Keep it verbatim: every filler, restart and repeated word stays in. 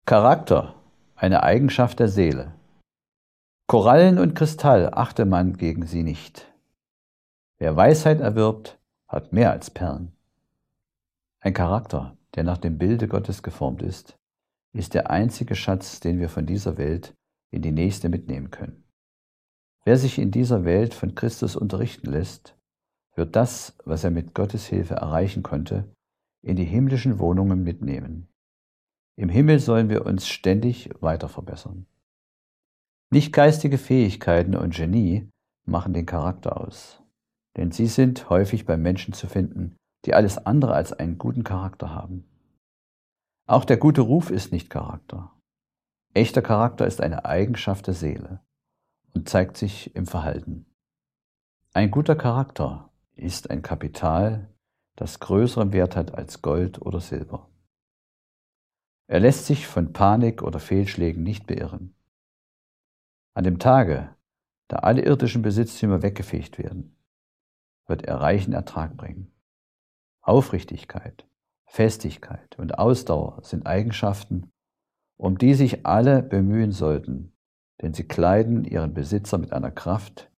Charakter, eine Eigenschaft der Seele. Korallen und Kristall achte man gegen sie nicht. Wer Weisheit erwirbt, hat mehr als Perlen. Ein Charakter, der nach dem Bilde Gottes geformt ist, ist der einzige Schatz, den wir von dieser Welt in die nächste mitnehmen können. Wer sich in dieser Welt von Christus unterrichten lässt, wird das, was er mit Gottes Hilfe erreichen konnte, in die himmlischen Wohnungen mitnehmen. Im Himmel sollen wir uns ständig weiter verbessern. Nicht geistige Fähigkeiten und Genie machen den Charakter aus, denn sie sind häufig bei Menschen zu finden, die alles andere als einen guten Charakter haben. Auch der gute Ruf ist nicht Charakter. Echter Charakter ist eine Eigenschaft der Seele und zeigt sich im Verhalten. Ein guter Charakter ist ein Kapital, das größeren Wert hat als Gold oder Silber. Er lässt sich von Panik oder Fehlschlägen nicht beirren. An dem Tage, da alle irdischen Besitztümer weggefegt werden, wird er reichen Ertrag bringen. Aufrichtigkeit, Festigkeit und Ausdauer sind Eigenschaften, um die sich alle bemühen sollten, denn sie kleiden ihren Besitzer mit einer Kraft,